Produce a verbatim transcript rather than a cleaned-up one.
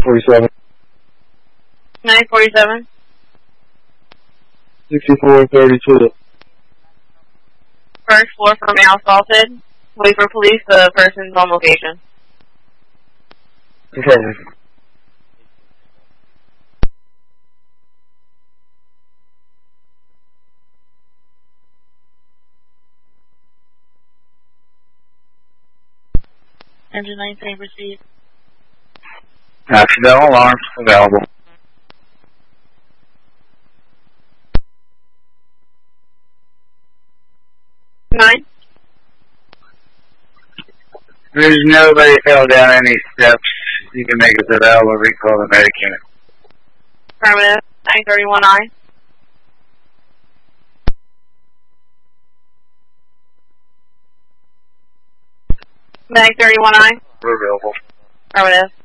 forty-seven. nine forty-seven. sixty-four thirty-two. First floor for male assaulted. Wait for police, the person's on location. Okay. Engine nineteen received. Accidental alarms available. Nine. There's nobody fell down any steps. You can make it available. Recall the medic unit. Affirmative. nine thirty-one I. nine thirty-one I. We're available. Affirmative.